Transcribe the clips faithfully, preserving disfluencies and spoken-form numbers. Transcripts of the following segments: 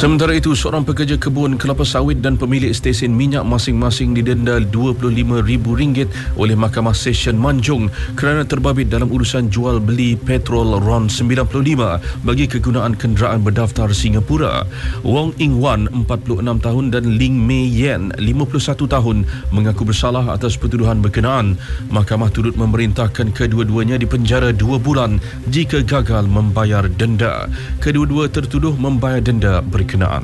Sementara itu, seorang pekerja kebun kelapa sawit dan pemilik stesen minyak masing-masing didenda dua puluh lima ribu ringgit oleh Mahkamah Session Manjung kerana terbabit dalam urusan jual beli petrol RON sembilan puluh lima bagi kegunaan kenderaan berdaftar Singapura. Wong Ing Wan, empat puluh enam tahun dan Ling Mei Yen, lima puluh satu tahun mengaku bersalah atas pertuduhan berkenaan. Mahkamah turut memerintahkan kedua-duanya dipenjara dua bulan jika gagal membayar denda. Kedua-dua tertuduh membayar denda berkenaan.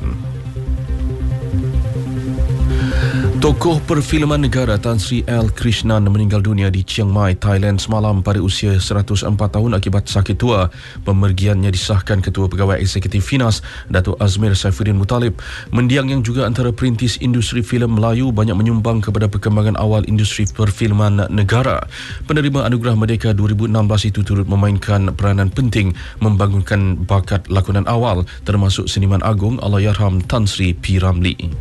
Tokoh perfilman negara Tan Sri L. Krishnan meninggal dunia di Chiang Mai, Thailand semalam pada usia seratus empat tahun akibat sakit tua. Pemergiannya disahkan Ketua Pegawai Eksekutif Finas, Datuk Azmir Saifuddin Muttalib. Mendiang yang juga antara perintis industri filem Melayu banyak menyumbang kepada perkembangan awal industri perfilman negara. Penerima Anugerah Merdeka dua ribu enam belas itu turut memainkan peranan penting membangunkan bakat lakonan awal termasuk seniman agung Allahyarham Tan Sri P. Ramlee.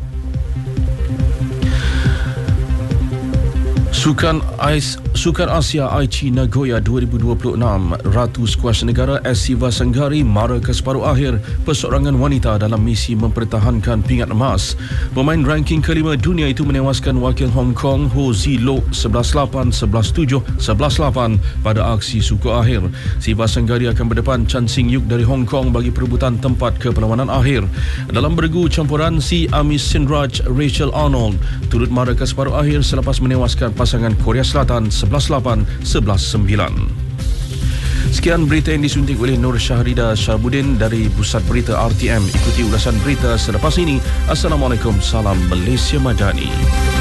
Sukan Ais Sukan Asia Aichi Nagoya dua ribu dua puluh enam, Ratu Skuas Negara Siva Sanggari mara ke separuh akhir perseorangan wanita dalam misi mempertahankan pingat emas. Pemain ranking kelima dunia itu menewaskan wakil Hong Kong Ho Zi Lok sebelas lapan, sebelas tujuh, sebelas lapan pada aksi suku akhir. Siva Sanggari akan berdepan Chan Sing Yuk dari Hong Kong bagi perebutan tempat ke perlawanan akhir. Dalam bergu campuran, si Amis Sinraj Rachel Arnold turut mara ke separuh akhir selepas menewaskan pasangan Korea Selatan sebelas lapan, sebelas sembilan. Sekian berita yang disuntik oleh Nur Syahrida Syahbudin dari Pusat Berita R T M. Ikuti ulasan berita selepas ini. Assalamualaikum, salam Malaysia Madani.